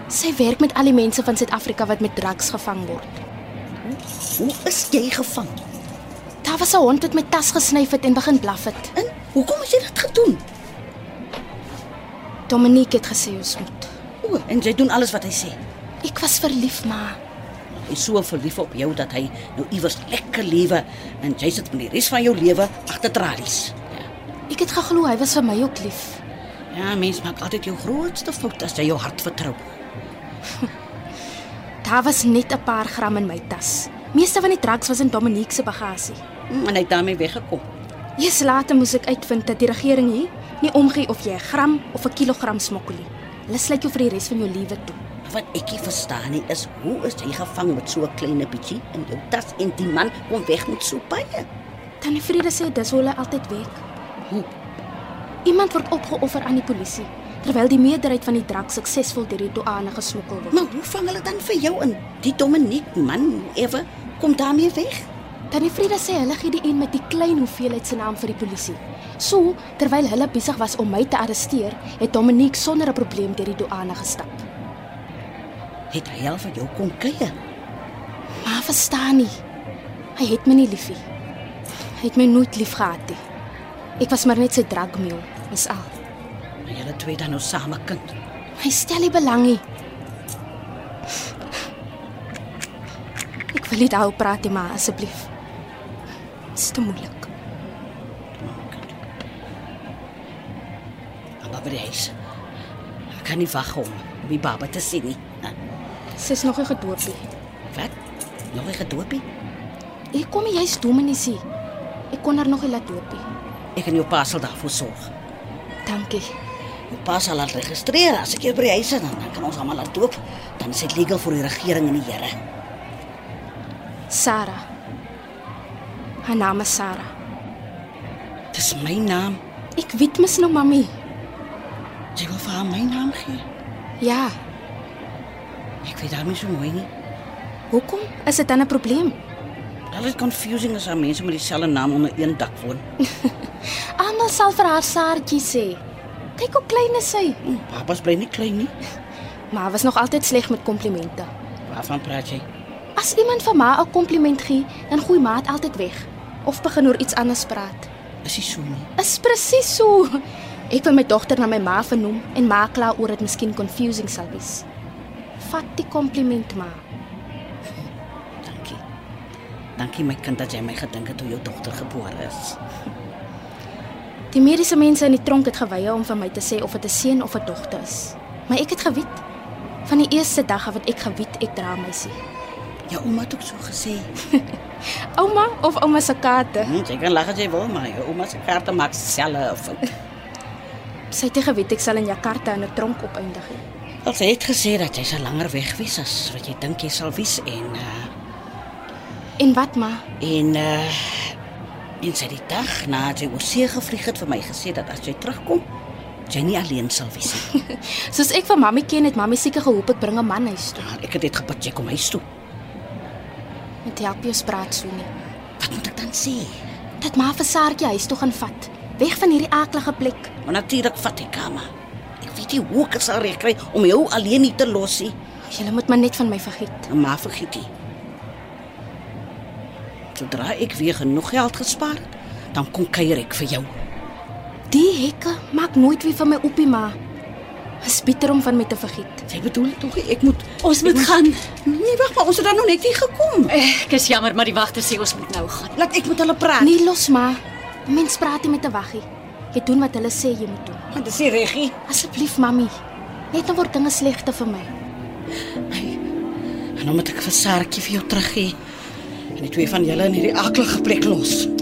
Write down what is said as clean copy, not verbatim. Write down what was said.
Sy werk met al die mense van Suid-Afrika wat met drugs gevang word. Hoe is jy gevang? Daar was 'n hond wat my tas gesnyf het en begin blaf het. En hoekom het jy dit gedoen? Dominique het gesê ons moet. O, en jy doen alles wat hy sê. Ek was verlief, ma. Hy is so verlief op jou dat hy nou iewers lekker lewe en jy sit met die res van jou lewe agter tralies. Ek het geglo hy was vir my ook lief. Ja, mens maak altyd jou grootste fout as jy jou hart vertrou. Daar was net 'n paar gram in my tas. Meeste van die drugs was in Dominique se bagasie. En hy het daarmee weggekom. Eers later moes ek uitvind dat die regering hier nie omgee of jy 'n gram of 'n kilogram smokkel nie. Hulle sluit jou vir die res van jou lewe toe. Wat ek nie verstaan nie is, hoe is jy gevang met so 'n klein bietjie in jou tas en die man kom weg met so baie? Tannie Frieda sê dis hoe hulle altyd werk. Hoe? Iemand word opgeoffer aan die polisie, terwyl die meerderheid van die drugs suksesvol deur die douane gesmokkel word. Maar hoe vang hulle dan vir jou in? Die Dominique man, ewe, kom daarmee weg. Tannie Frieda sê hulle gee die een met die klein hoeveelheid se naam vir die polisie. So, terwyl hulle besig was om my te arresteer, het Dominique sonder 'n probleem deur die douane gestap. Het hy al vir jou kom kuier? Maar verstaan nie. Hy het my nie liefie. Hy het my nooit lief gehad nie. Ek was maar net sy drugmule, dis al. Maar julle twee dan nou same kind. Hy stel nie belang nie. Ek wil nie daaroor praat nie, maar asseblief. Dit is te moeilik. Maar by die huis. Ek kan nie wag om die baba te sien nie. Sy is nog nie gedoop nie. Wat? Nog nie gedoop nie? Ek kom nie juist dominiesie. Ek kon haar nog nie laat doop nie. Ek en jou pa sal daarvoor sorg. Dankie. Jou pa sal laat registreer as ek hier by die huis is, dan kan ons almal laat doop. Dan is dit legal vir die regering en die Here. Sarah. Haar naam is Sarah. Dis my naam. Ek weet mis nou, mami. Jy wil vir haar my naam gee? Ja. Ek weet daarmee so mooi nie. Hoekom? Is dit dan 'n probleem? Dit is confusing as mense met dieselfde naam onder een dak woon. Almal sal vir haar Saartjie sê. Kyk hoe klein is sy. Papa's bly nie klein nie. Maar hy was nog altyd sleg met komplimente. Waarvan praat jy? As iemand vir ma 'n kompliment gee, dan gooi ma dit altyd weg of begin oor iets anders praat. Is nie so nie. Is presies so. Ek wil my dogter na my ma vernoem en ma kla oor dit miskien confusing sal wees. Vat die kompliment maar. Dankie. Dankie my kind dat jy my gedink het toe jou dogter gebore is. Die mediese mense in die tronk het geweier om vir my te sê of dit 'n seun of 'n dogter is. Maar ek het geweet. Van die eerste dag af het ek geweet ek dra meisie. Jou ouma het ook so gesê. Ouma of ouma se kaarte? Jy kan lag as jy wil, maar jou ouma se kaarte maak selfe 'n fout. Sy het geweet ek sal in Jakarta in 'n tronk opeindig. Sy het gesê dat jy sal langer weg wees as wat jy dink jy sal wees En wat ma? En sy die dag nadat jy oor see gevlieg het vir my gesê dat as jy terugkom, jy nie alleen sal wees nie. Soos ek van mami ken, het mami seker gehoop ek bring 'n man huis toe. Ek het dit gebid jy kom huis toe. Met help jy spraak so nie. Wat moet ek dan sê? Dat ma vir Saartjie huis toe gaan vat. Weg van hierdie aaklige plek. Maar natuurlik vat ek Kama. Ek weet nie hoe ek sal regkry om jou alleen nie te los nie. Julle moet maar net van my vergeet. Maar vergeet nie. Sodra ek weer genoeg geld gespaar het, dan kom kuier ek vir jou. Die hekke maak nooit weer van my oppie ma. Is bitter om van my te vergeet. Jy bedoel tog ek moet Ons moet gaan. Nee, wag maar, ons het dan nog net nie gekom. Ek is jammer, maar die wagter sê ons moet nou gaan. Laat ek met hulle praat. Nee, los ma. Mens praat nie met 'n waggie. Jy doen wat hulle sê jy moet doen. Want dis nie reggie. Asseblief mami. Net dan word dinge slegter vir my. En nou moet ek vir Saartjie vir jou teruggee. En die twee van julle in hierdie aaklige plek los.